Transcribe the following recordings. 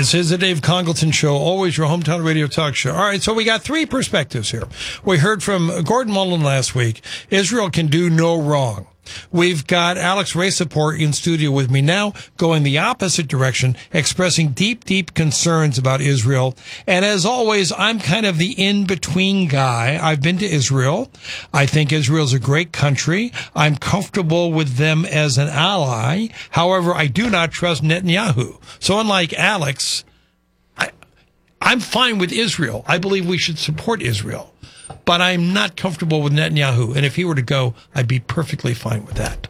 This is the Dave Congleton Show, always your hometown radio talk show. All right, so we got three perspectives here. We heard from Gordon Mullen last week. Israel can do no wrong. We've got Alex Raceport in studio with me now, going the opposite direction, expressing deep, deep concerns about Israel. And as always, I'm kind of the in-between guy. I've been to Israel. I think Israel's a great country. I'm comfortable with them as an ally. However, I do not trust Netanyahu. So unlike Alex, I'm fine with Israel. I believe we should support Israel. But I'm not comfortable with Netanyahu. And if he were to go, I'd be perfectly fine with that.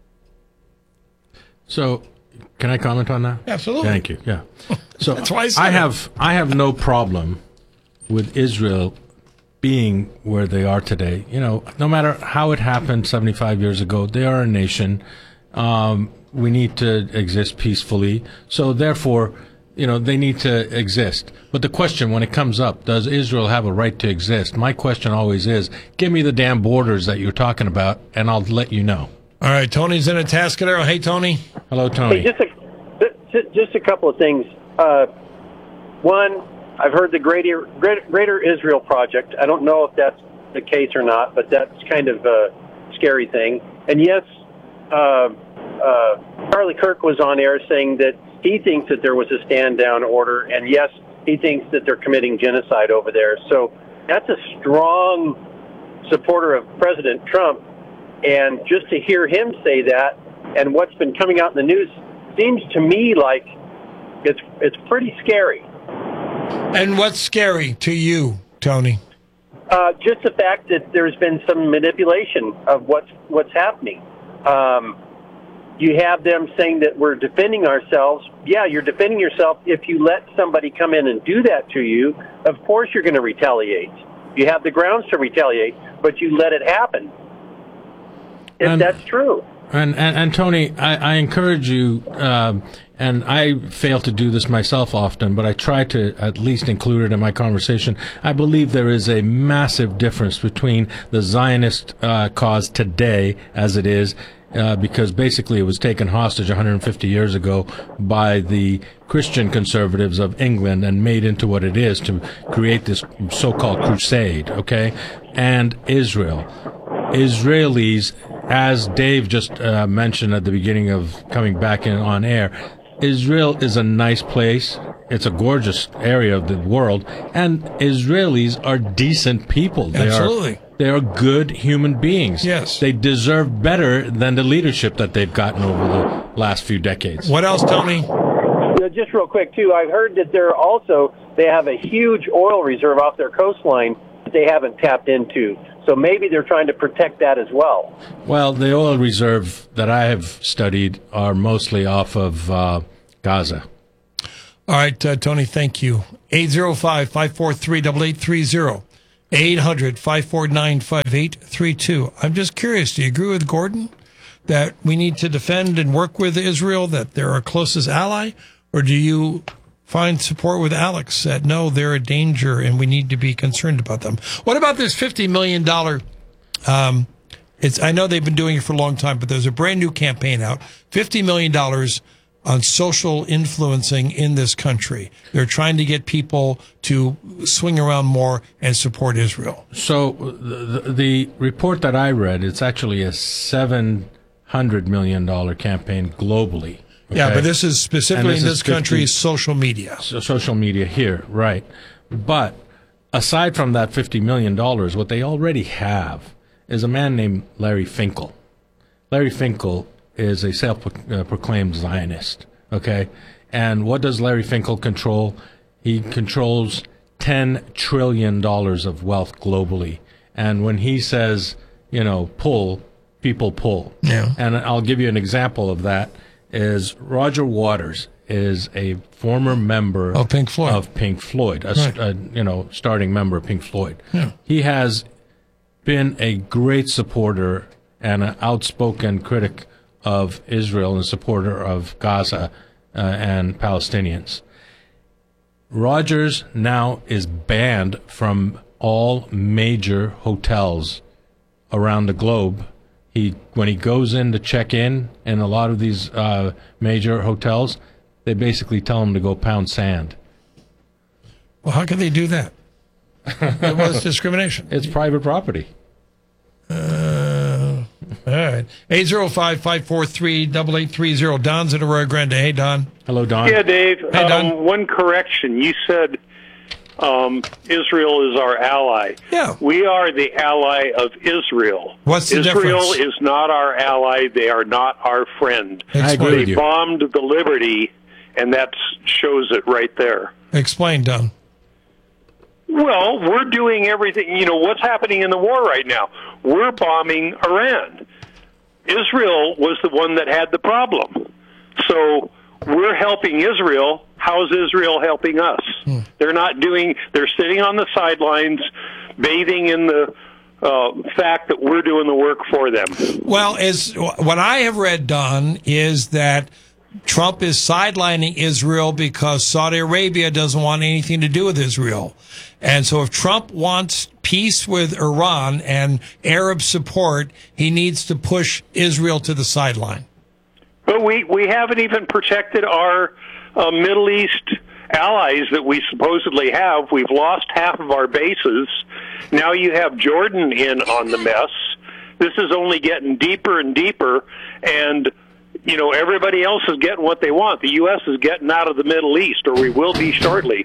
So, can I comment on that? Absolutely. Thank you. Yeah. So That's why I have no problem with Israel being where they are today. You know, no matter how it happened 75 years ago, they are a nation. We need to exist peacefully. So therefore, you know, they need to exist. But the question, when it comes up, does Israel have a right to exist? My question always is, give me the damn borders that you're talking about, and I'll let you know. All right, Tony's in Atascadero. Hey, Tony. Hello, Tony. Hey, just a couple of things. One, I've heard the Greater Israel Project. I don't know if that's the case or not, but that's kind of a scary thing. And yes, Charlie Kirk was on air saying that he thinks that there was a stand-down order, and yes, he thinks that they're committing genocide over there. So that's a strong supporter of President Trump, and just to hear him say that and what's been coming out in the news seems to me like it's pretty scary. And what's scary to you, Tony? Just the fact that there's been some manipulation of what's happening. You have them saying that we're defending ourselves. Yeah, you're defending yourself. If you let somebody come in and do that to you, of course you're going to retaliate. You have the grounds to retaliate, but you let it happen. If that's true. And Tony, I encourage you, and I fail to do this myself often, but I try to at least include it in my conversation. I believe there is a massive difference between the Zionist cause today, as it is, because basically it was taken hostage 150 years ago by the Christian conservatives of England and made into what it is to create this so-called crusade, okay? And Israel. Israelis, as Dave just mentioned at the beginning of coming back in on air, Israel is a nice place. It's a gorgeous area of the world, and Israelis are decent people. Absolutely. They are good human beings. Yes. They deserve better than the leadership that they've gotten over the last few decades. What else, Tony? Just real quick, too, I've heard that they have a huge oil reserve off their coastline that they haven't tapped into. So maybe they're trying to protect that as well. Well, the oil reserve that I have studied are mostly off of Gaza. All right, Tony, thank you. 805-543-8830. 800-549-5832. I'm just curious, do you agree with Gordon that we need to defend and work with Israel, that they're our closest ally? Or do you find support with Alex that, no, they're a danger and we need to be concerned about them? What about this $50 million? I know they've been doing it for a long time, but there's a brand new campaign out, $50 million on social influencing in this country. They're trying to get people to swing around more and support Israel. So the report that I read, it's actually a $700 million campaign globally. Okay? Yeah, but this is specifically in this country's social media. So social media here, right. But aside from that $50 million, what they already have is a man named Larry Finkel. Larry Finkel is a self-proclaimed Zionist, okay? And what does Larry Finkel control? He controls $10 trillion of wealth globally. And when he says, pull, people pull. Yeah. And I'll give you an example of that is Roger Waters is a former member of Pink Floyd, starting member of Pink Floyd. Yeah. He has been a great supporter and an outspoken critic of Israel and supporter of Gaza and Palestinians. Rogers now is banned from all major hotels around the globe. When he goes in to check in a lot of these major hotels, They basically tell them to go pound sand. Well, how can they do that? It was discrimination. It's private property. All right. 805-543-8830. Don's in Arroyo Grande. Hey, Don. Hello, Don. Yeah, Dave. Hey, Don. One correction. You said Israel is our ally. Yeah. We are the ally of Israel. What's the Israel difference? is not our ally. They are not our friend. I agree They with you. bombed the Liberty, and that shows it right there. Explain, Don. Well, we're doing everything. You know, what's happening in the war right now? We're bombing Iran. Israel was the one that had the problem. So we're helping Israel. How's Israel helping us? They're not doing, they're sitting on the sidelines, bathing in the fact that we're doing the work for them. Well, what I have read, Don, is that Trump is sidelining Israel because Saudi Arabia doesn't want anything to do with Israel. And so if Trump wants peace with Iran and Arab support, he needs to push Israel to the sideline. But we haven't even protected our Middle East allies that we supposedly have. We've lost half of our bases. Now you have Jordan in on the mess. This is only getting deeper and deeper, and you know, everybody else is getting what they want. The U.S. is getting out of the Middle East, or we will be shortly.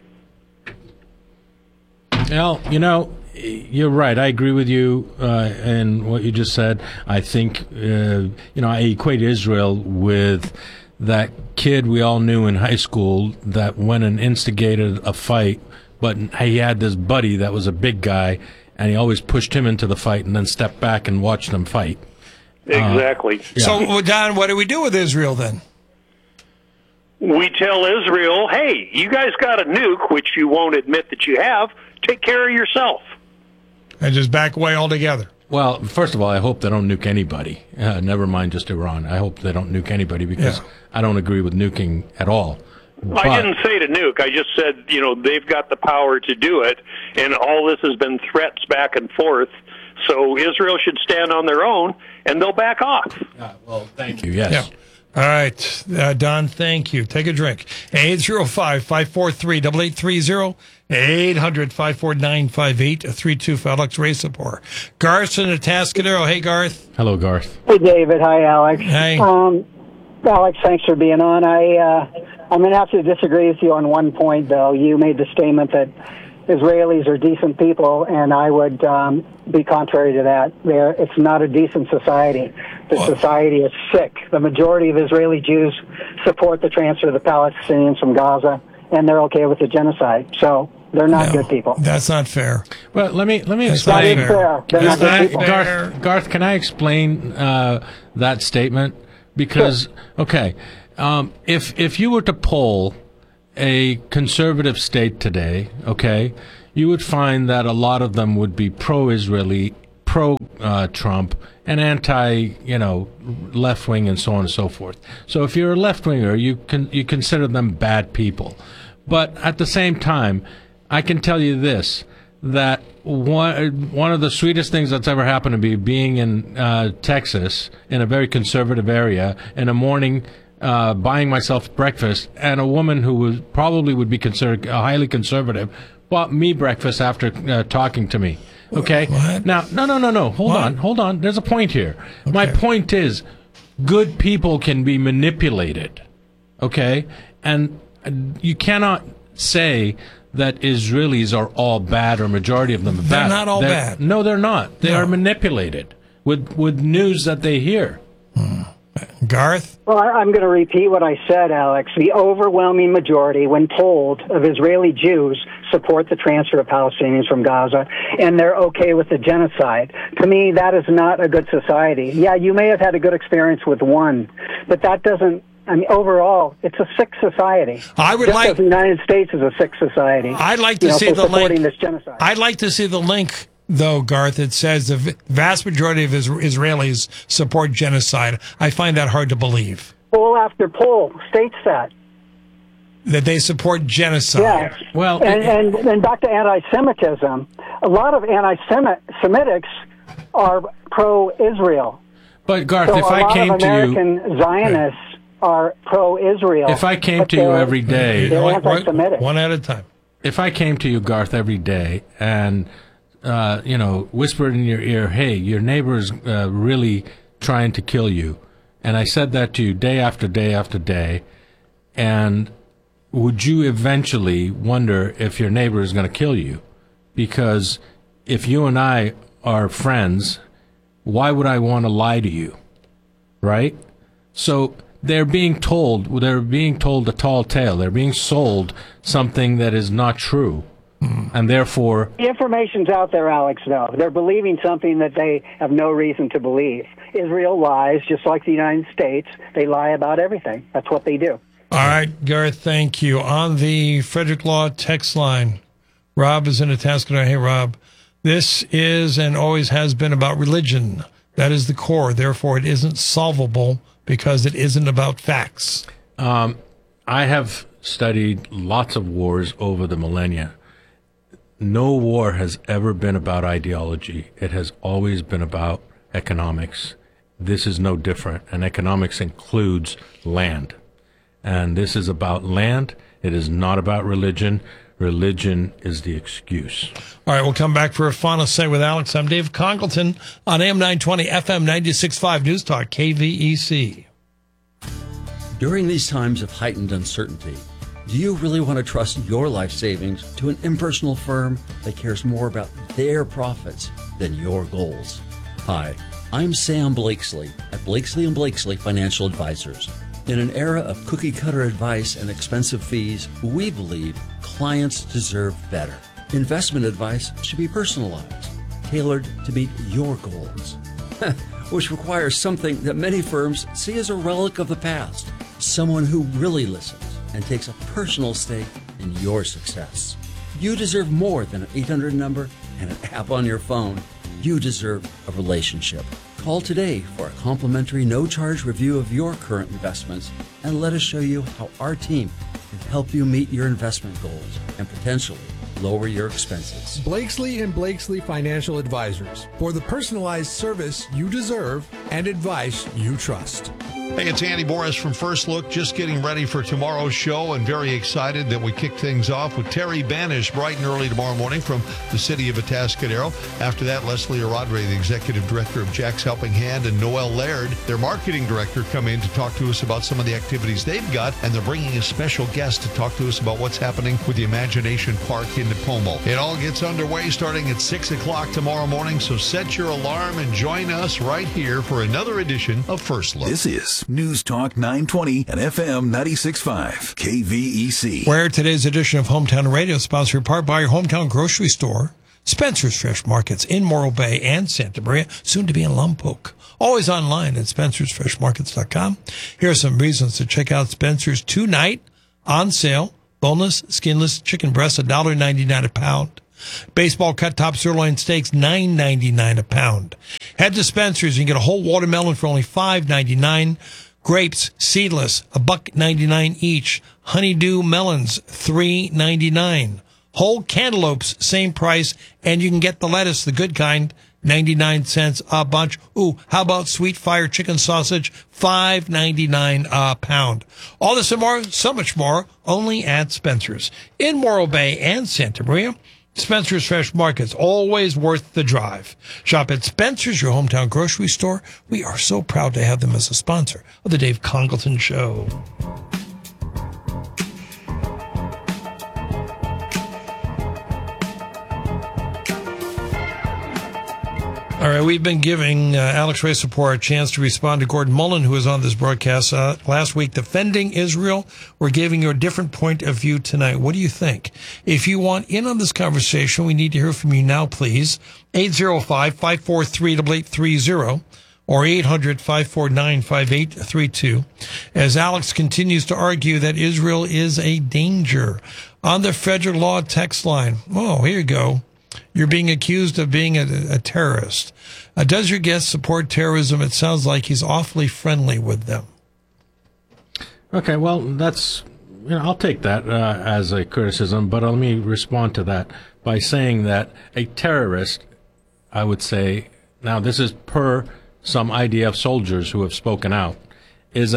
Well, you know, you're right. I agree with you in what you just said. I think, you know, I equate Israel with that kid we all knew in high school that went and instigated a fight, but he had this buddy that was a big guy, and he always pushed him into the fight and then stepped back and watched them fight. Exactly. Yeah. So, Don, what do we do with Israel then? We tell Israel, hey, you guys got a nuke, which you won't admit that you have. Take care of yourself. And just back away altogether. Well, first of all, I hope they don't nuke anybody. Never mind just Iran. I hope they don't nuke anybody because I don't agree with nuking at all. I didn't say to nuke. I just said, you know, they've got the power to do it, and all this has been threats back and forth. So Israel should stand on their own, and they'll back off. Well, thank you. Yes. Yeah. All right, Don, thank you. Take a drink. 805-543-8830, 800-549-5832 for Alex Racipor. Garth in the Atascadero. Hey, Garth. Hello, Garth. Hey, David. Hi, Alex. Hey. Alex, thanks for being on. I'm going to have to disagree with you on one point, though. You made the statement that Israelis are decent people, and I would be contrary to that. It's not a decent society. The society is sick. The majority of Israeli Jews support the transfer of the Palestinians from Gaza, and they're okay with the genocide. So they're not good people. That's not fair. Well, let me That explain. is fair. They're not good people. Garth, can I explain that statement? Because, okay, if you were to poll a conservative state today, okay, you would find that a lot of them would be pro-Israeli, pro-Trump, and anti, left-wing and so on and so forth. So if you're a left-winger, you consider them bad people. But at the same time, I can tell you this, that one of the sweetest things that's ever happened to me being in Texas, in a very conservative area, in a morning buying myself breakfast, and a woman who would be considered highly conservative bought me breakfast after talking to me. Okay? What? Now, no. Hold on. There's a point here. Okay. My point is, good people can be manipulated. Okay? And you cannot say that Israelis are all bad or majority of them are bad. They're not all bad. No, they're not. They are manipulated with news that they hear. Garth? Well, I'm going to repeat what I said, Alex. The overwhelming majority, when polled, of Israeli Jews support the transfer of Palestinians from Gaza, and they're okay with the genocide. To me, that is not a good society. Yeah, you may have had a good experience with one, but that doesn't... overall, it's a sick society. As the United States is a sick society. I'd like to see the link. This genocide. I'd like to see the link, though, Garth. It says the vast majority of Israelis support genocide. I find that hard to believe. Poll after poll states that they support genocide. Yes. Well, and back to anti-Semitism. A lot of anti-Semitics are pro-Israel. But Garth, so if I came to you, American Zionists are pro-Israel. If I came to you every day, they're anti-Semitic. One at a time. If I came to you, Garth, every day and, whispered in your ear, hey, your neighbor's really trying to kill you, and I said that to you day after day after day, and would you eventually wonder if your neighbor is going to kill you? Because if you and I are friends, why would I want to lie to you? Right? So they're being told a tall tale. They're being sold something that is not true. And therefore... The information's out there, Alex, though. They're believing something that they have no reason to believe. Israel lies, just like the United States. They lie about everything. That's what they do. All right, Gareth, thank you. On the Frederick Law text line, Rob is in Atascadero. Hey, Rob, this is and always has been about religion. That is the core. Therefore, it isn't solvable because it isn't about facts. I have studied lots of wars over the millennia. No war has ever been about ideology. It has always been about economics. This is no different, and economics includes land. And this is about land. It is not about religion. Religion is the excuse. All right, we'll come back for a final say with Alex. I'm Dave Congleton on AM 920, FM 96.5 News Talk, KVEC. During these times of heightened uncertainty, do you really want to trust your life savings to an impersonal firm that cares more about their profits than your goals? Hi, I'm Sam Blakesley at Blakesley & Blakesley Financial Advisors. In an era of cookie-cutter advice and expensive fees, we believe clients deserve better. Investment advice should be personalized, tailored to meet your goals, which requires something that many firms see as a relic of the past, someone who really listens and takes a personal stake in your success. You deserve more than an 800 number and an app on your phone. You deserve a relationship. Call today for a complimentary no-charge review of your current investments and let us show you how our team can help you meet your investment goals and potentially lower your expenses. Blakesley & Blakesley Financial Advisors, for the personalized service you deserve and advice you trust. Hey, it's Andy Morris from First Look, just getting ready for tomorrow's show and very excited that we kick things off with Terry Banish bright and early tomorrow morning from the city of Atascadero. After that, Leslie Aradre, the executive director of Jack's Helping Hand, and Noel Laird, their marketing director, come in to talk to us about some of the activities they've got, and they're bringing a special guest to talk to us about what's happening with the Imagination Park in Nipomo. It all gets underway starting at 6 o'clock tomorrow morning, so set your alarm and join us right here for another edition of First Look. This is News Talk 920 and FM 96.5 KVEC. Where today's edition of Hometown Radio, sponsored in part by your hometown grocery store, Spencer's Fresh Markets in Morro Bay and Santa Maria, soon to be in Lompoc. Always online at spencersfreshmarkets.com. Here are some reasons to check out Spencer's tonight on sale. Boneless, skinless chicken breasts, $1.99 a pound. Baseball cut top sirloin steaks, $9.99 a pound. Head to Spencer's, you can get a whole watermelon for only $5.99. Grapes, seedless, $1.99 each. Honeydew melons, $3.99. Whole cantaloupes, same price, and you can get the lettuce, the good kind, 99 cents a bunch. Ooh, how about sweet fire chicken sausage? $5.99 a pound. All this and more, so much more, only at Spencer's. In Morro Bay and Santa Maria, Spencer's Fresh Markets, always worth the drive. Shop at Spencer's, your hometown grocery store. We are so proud to have them as a sponsor of the Dave Congleton Show. All right, we've been giving Alex Raceport a chance to respond to Gordon Mullen, who was on this broadcast last week, defending Israel. We're giving you a different point of view tonight. What do you think? If you want in on this conversation, we need to hear from you now, please. 805-543-8830 or 800-549-5832. As Alex continues to argue that Israel is a danger. On the Federal Law text line, oh, here you go. You're being accused of being a terrorist. Does your guest support terrorism? It sounds like he's awfully friendly with them. Okay, well, that's, I'll take that as a criticism, but let me respond to that by saying that a terrorist, I would say, now this is per some IDF soldiers who have spoken out, is a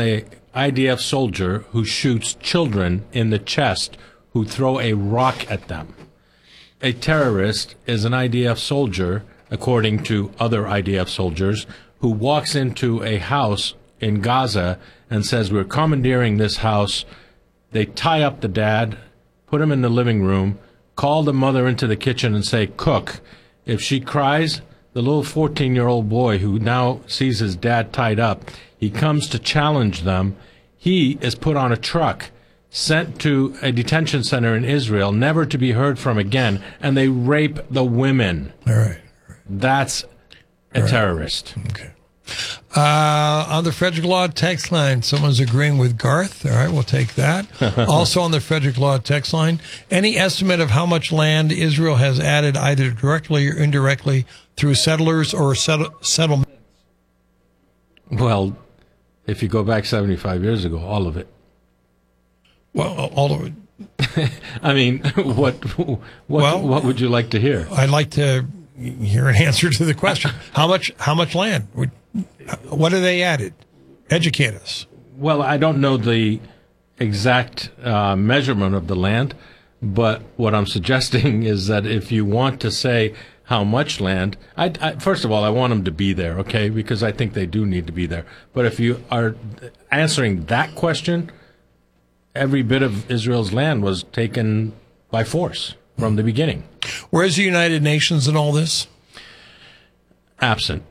IDF soldier who shoots children in the chest who throw a rock at them. A terrorist is an IDF soldier, according to other IDF soldiers, who walks into a house in Gaza and says, we're commandeering this house. They tie up the dad, put him in the living room, call the mother into the kitchen and say, cook. If she cries, the little 14-year-old boy who now sees his dad tied up, he comes to challenge them. He is put on a truck, sent to a detention center in Israel, never to be heard from again, and they rape the women. All right. That's a terrorist. Okay. On the Frederick Law text line, someone's agreeing with Garth. All right, we'll take that. Also on the Frederick Law text line, any estimate of how much land Israel has added either directly or indirectly through settlers or settlements? Well, if you go back 75 years ago, all of it. Well, all of it. I mean, what would you like to hear? I'd like to hear an answer to the question. How much land? What have they added? Educate us. Well, I don't know the exact measurement of the land, but what I'm suggesting is that if you want to say how much land, first of all, I want them to be there, okay, because I think they do need to be there. But if you are answering that question, every bit of Israel's land was taken by force from the beginning. Where's the United Nations in all this? Absent.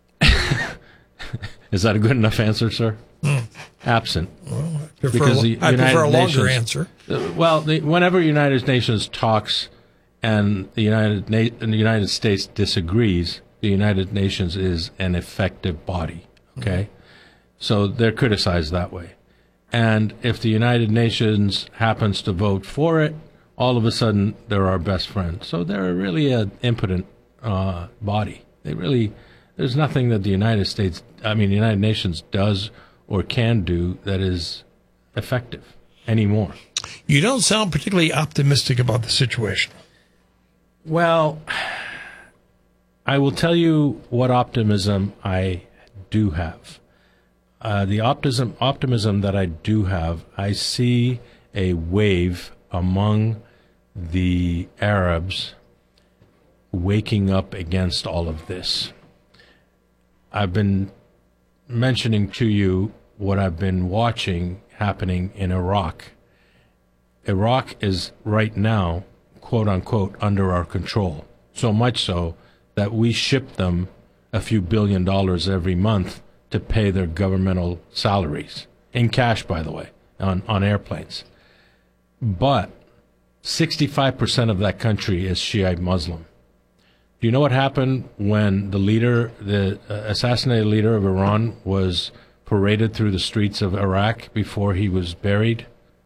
Is that a good enough answer, sir? Absent. Well, I prefer a longer answer. Whenever United Nations talks and the United States disagrees, the United Nations is an effective body. Okay, so they're criticized that way. And if the United Nations happens to vote for it, all of a sudden they're our best friend. So they're really an impotent body. There's nothing that the United Nations does or can do that is effective anymore. You don't sound particularly optimistic about the situation. Well, I will tell you what optimism I do have. The optimism that I do have, I see a wave among the Arabs waking up against all of this. I've been mentioning to you what I've been watching happening in Iraq. Iraq is right now, quote unquote, under our control. So much so that we ship them a few $1 billion every month to pay their governmental salaries. In cash, by the way, on airplanes. But 65% of that country is Shiite Muslim. Do you know what happened when the assassinated leader of Iran was paraded through the streets of Iraq before he was buried?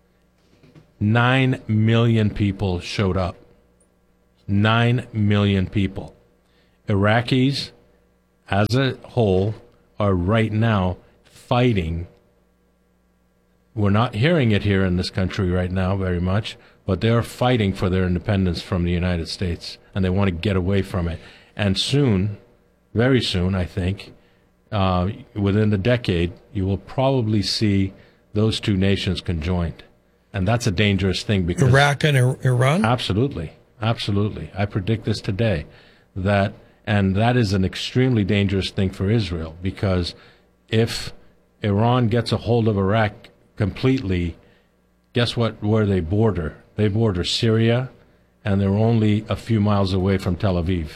9 million people showed up. 9 million people. Iraqis, as a whole, are right now fighting. We're not hearing it here in this country right now very much, but they are fighting for their independence from the United States, and they want to get away from it. And soon, very soon, I think, within the decade, you will probably see those two nations conjoined. And that's a dangerous thing because Iraq and Iran? Absolutely. Absolutely. I predict this today. And that is an extremely dangerous thing for Israel, because if Iran gets a hold of Iraq completely, guess where they border? They border Syria, and they're only a few miles away from Tel Aviv.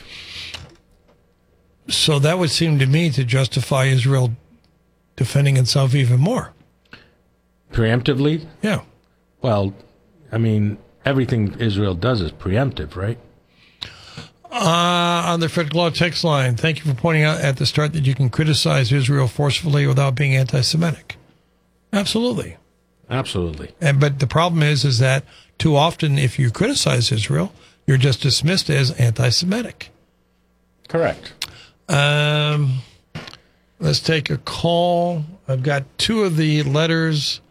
So that would seem to me to justify Israel defending itself even more. Preemptively? Yeah. Well, I mean, everything Israel does is preemptive, right? On the Frederick Law text line, thank you for pointing out at the start that you can criticize Israel forcefully without being anti-Semitic. Absolutely. Absolutely. But the problem is that too often, if you criticize Israel, you're just dismissed as anti-Semitic. Correct. Let's take a call. I've got two of the letters.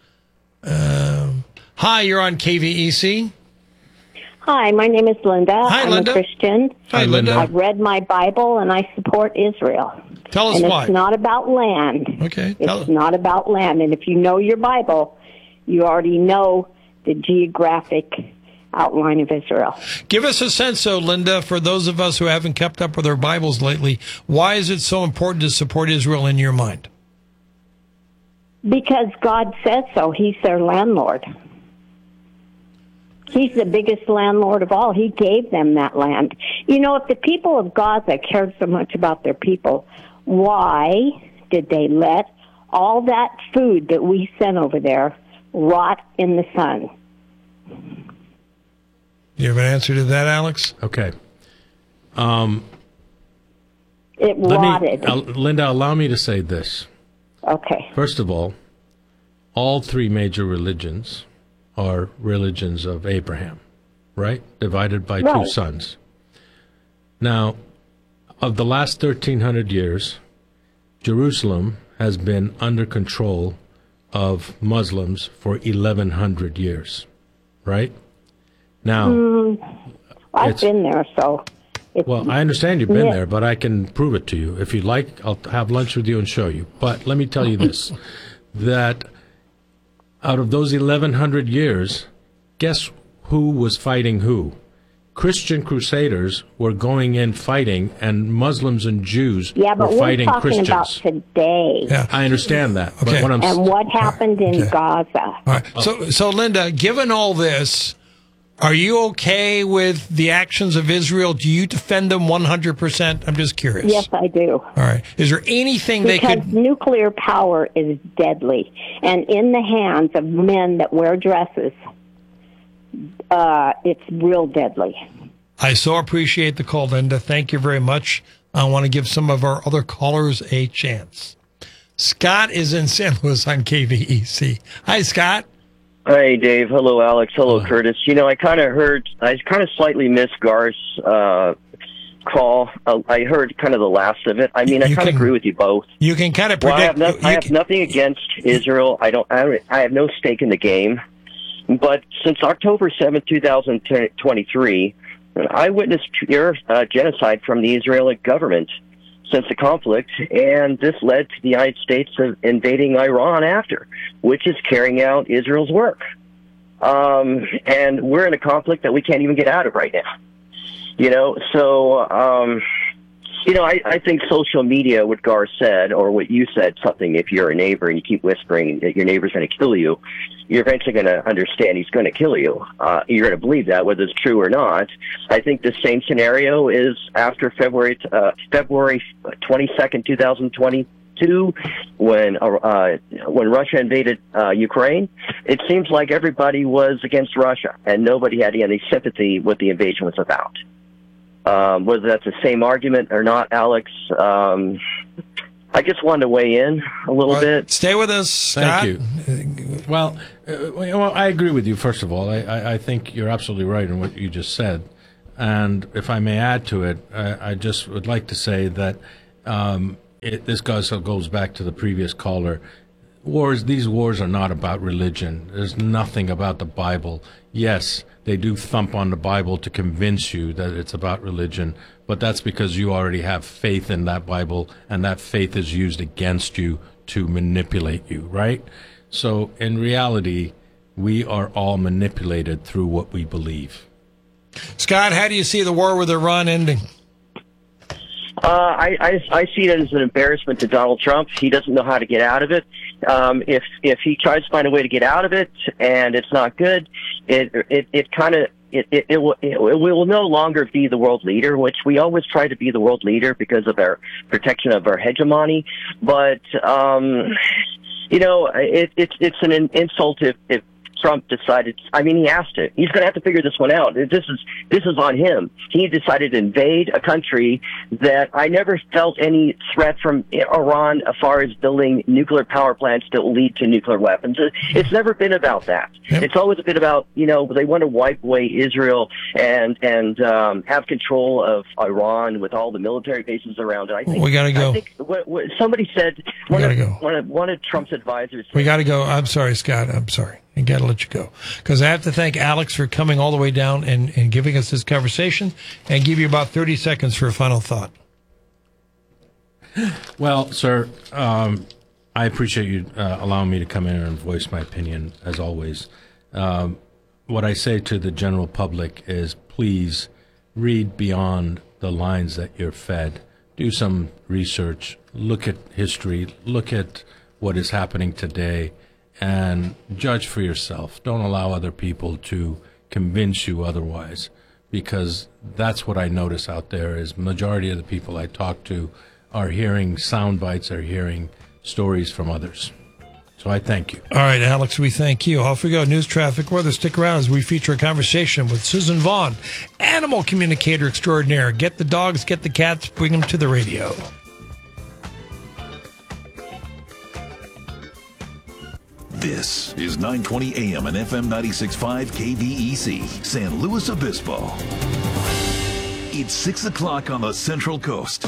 Hi, you're on KVEC. Hi, my name is Linda. Hi, I'm Linda. a Christian. Hi, Linda. I've read my Bible, and I support Israel. Tell us and why. It's not about land. Okay. It's not about land. And if you know your Bible, you already know the geographic outline of Israel. Give us a sense, though, Linda, for those of us who haven't kept up with our Bibles lately, why is it so important to support Israel in your mind? Because God says so. He's their landlord. He's the biggest landlord of all. He gave them that land. You know, if the people of Gaza cared so much about their people, why did they let all that food that we sent over there rot in the sun? You have an answer to that, Alex? Okay. It rotted. Linda, allow me to say this. Okay. First of all three major religions are religions of Abraham, right? Divided by two sons. Now, of the last 1,300 years, Jerusalem has been under control of Muslims for 1,100 years, right? Now, I've been there, so... Well, I understand you've been there, but I can prove it to you. If you'd like, I'll have lunch with you and show you. But let me tell you this, that out of those 1,100 years, guess who was fighting who? Christian crusaders were going in fighting, and Muslims and Jews were fighting Christians. About today. Yeah. I understand that. Okay. But and what happened in Gaza. All right. So, Linda, given all this, are you okay with the actions of Israel? Do you defend them 100%? I'm just curious. Yes, I do. All right. Is there anything they could... Because nuclear power is deadly. And in the hands of men that wear dresses, it's real deadly. I so appreciate the call, Linda. Thank you very much. I want to give some of our other callers a chance. Scott is in St. Louis on KVEC. Hi, Scott. Hey, Dave. Hello, Alex. Hello, Curtis. You know, I kind of slightly missed Gar's call. I heard kind of the last of it. I mean, I kind of agree with you both. You can kind of predict. Well, I have nothing against Israel. I have no stake in the game. But since October 7th, 2023, I witnessed pure genocide from the Israeli government since the conflict, and this led to the United States invading Iran after, which is carrying out Israel's work. And we're in a conflict that we can't even get out of right now. You know, so, you know, I think social media, what Gar said, or what you said, something, if you're a neighbor and you keep whispering that your neighbor's going to kill you, you're eventually going to understand he's going to kill you. You're going to believe that, whether it's true or not. I think the same scenario is after February 22nd, 2022, when Russia invaded Ukraine. It seems like everybody was against Russia, and nobody had any sympathy what the invasion was about. Whether that's the same argument or not, Alex, I just wanted to weigh in a little bit. Stay with us, Scott. Thank you. Well, I agree with you, first of all. I think you're absolutely right in what you just said. And if I may add to it, I just would like to say that this goes back to the previous caller. These wars are not about religion. There's nothing about the Bible. Yes, they do thump on the Bible to convince you that it's about religion, but that's because you already have faith in that Bible, and that faith is used against you to manipulate you, right? So in reality, we are all manipulated through what we believe. Scott, how do you see the war with Iran ending? I see it as an embarrassment to Donald Trump. He doesn't know how to get out of it. If he tries to find a way to get out of it and it's not good, it will no longer be the world leader, which we always try to be the world leader because of our protection of our hegemony. But you know, it's an insult if Trump decided, I mean, he has to. He's going to have to figure this one out. This is on him. He decided to invade a country that I never felt any threat from Iran as far as building nuclear power plants that will lead to nuclear weapons. It's never been about that. Yep. It's always been about, you know, they want to wipe away Israel and have control of Iran with all the military bases around it. I think we got to go. I think what somebody said, one of Trump's advisors said, we got to go. I'm sorry, Scott. I'm sorry. I got to let you go because I have to thank Alex for coming all the way down and giving us this conversation and give you about 30 seconds for a final thought. Well, sir, I appreciate you allowing me to come in and voice my opinion, as always. What I say to the general public is please read beyond the lines that you're fed. Do some research, look at history, look at what is happening today, and judge for yourself. Don't allow other people to convince you otherwise, because that's what I notice out there is majority of the people I talk to are hearing sound bites, are hearing stories from others. So I thank you. All right, Alex, we thank you. Off we go. News, traffic, weather. Stick around as we feature a conversation with Susan Vaughn, animal communicator extraordinaire. Get the dogs, get the cats, bring them to the radio. This is 920 AM and FM 96.5 KVEC, San Luis Obispo. It's 6 o'clock on the Central Coast.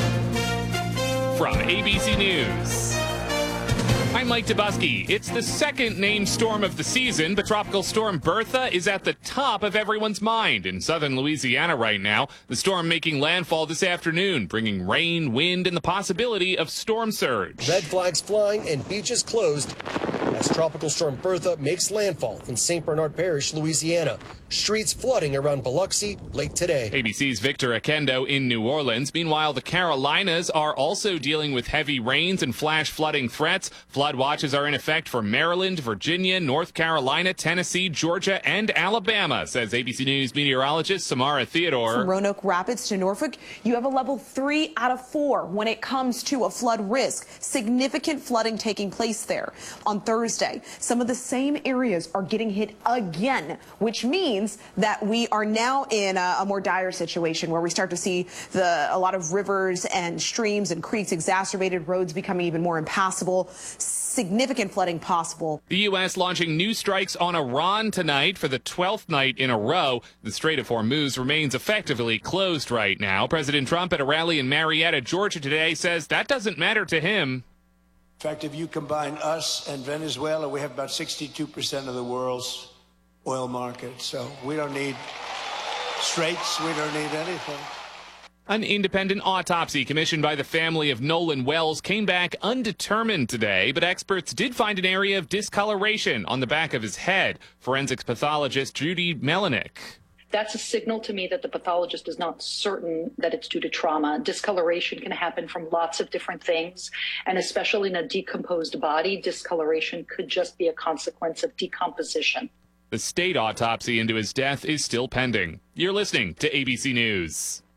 From ABC News, I'm Mike Dubusky. It's the second named storm of the season, but Tropical Storm Bertha is at the top of everyone's mind in southern Louisiana right now. The storm making landfall this afternoon, bringing rain, wind, and the possibility of storm surge. Red flags flying and beaches closed as Tropical Storm Bertha makes landfall in St. Bernard Parish, Louisiana. Streets flooding around Biloxi late today. ABC's Victor Akendo in New Orleans. Meanwhile, the Carolinas are also dealing with heavy rains and flash flooding threats. Flood watches are in effect for Maryland, Virginia, North Carolina, Tennessee, Georgia, and Alabama, says ABC News meteorologist Samara Theodore. From Roanoke Rapids to Norfolk, you have a level 3 out of 4 when it comes to a flood risk. Significant flooding taking place there. On Thursday, some of the same areas are getting hit again, which means that we are now in a more dire situation where we start to see a lot of rivers and streams and creeks exacerbated, roads becoming even more impassable, significant flooding possible. The U.S. launching new strikes on Iran tonight for the 12th night in a row. The Strait of Hormuz remains effectively closed right now. President Trump at a rally in Marietta, Georgia today says that doesn't matter to him. In fact, if you combine us and Venezuela, we have about 62% of the world's oil market. So we don't need straits. We don't need anything. An independent autopsy commissioned by the family of Nolan Wells came back undetermined today, but experts did find an area of discoloration on the back of his head. Forensics pathologist Judy Melanik. That's a signal to me that the pathologist is not certain that it's due to trauma. Discoloration can happen from lots of different things, and especially in a decomposed body, discoloration could just be a consequence of decomposition. The state autopsy into his death is still pending. You're listening to ABC News.